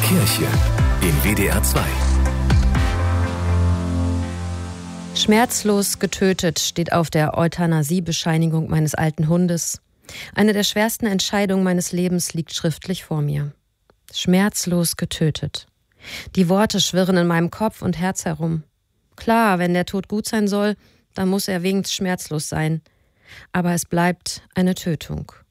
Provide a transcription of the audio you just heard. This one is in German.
Kirche in WDR 2. Schmerzlos getötet steht auf der Euthanasiebescheinigung meines alten Hundes. Eine der schwersten Entscheidungen meines Lebens liegt schriftlich vor mir. Schmerzlos getötet. Die Worte schwirren in meinem Kopf und Herz herum. Klar, wenn der Tod gut sein soll, dann muss er wenigstens schmerzlos sein. Aber es bleibt eine Tötung.